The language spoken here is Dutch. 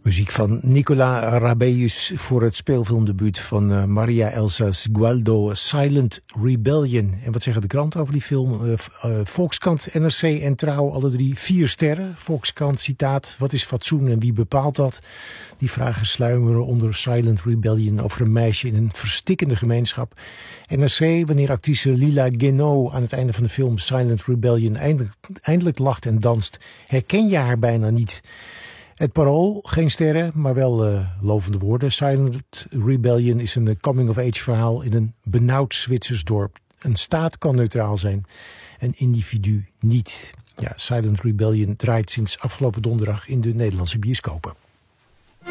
Muziek van Nicola Rabeus voor het speelfilmdebuut van Maria Elsa Sgualdo, Silent Rebellion. En wat zeggen de kranten over die film? Volkskrant, NRC en Trouw, alle 3 4 sterren. Volkskrant, citaat, wat is fatsoen en wie bepaalt dat? Die vragen sluimeren onder Silent Rebellion over een meisje in een verstikkende gemeenschap. NRC, wanneer actrice Lila Guénaud aan het einde van de film Silent Rebellion eindelijk lacht en danst, herken je haar bijna niet. Het Parool, geen sterren, maar wel lovende woorden. Silent Rebellion is een coming-of-age verhaal in een benauwd Zwitsers dorp. Een staat kan neutraal zijn, een individu niet. Ja, Silent Rebellion draait sinds afgelopen donderdag in de Nederlandse bioscopen.